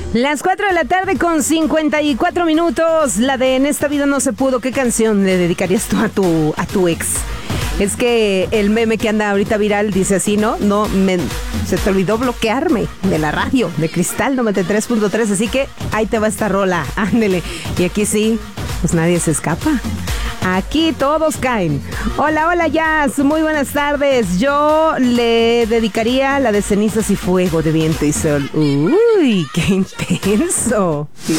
Las 4 de la tarde con 54 minutos. La de En esta vida no se pudo. ¿Qué canción le dedicarías tú a tu ex? Es que el meme que anda ahorita viral dice así, ¿no? Se te olvidó bloquearme de la radio, de Cristal 93.3, así que ahí te va esta rola, ándele. Y aquí sí, pues nadie se escapa. Aquí todos caen. Hola Jazz, muy buenas tardes. Yo le dedicaría la de Cenizas y Fuego de Viento y Sol. Uy, qué intenso.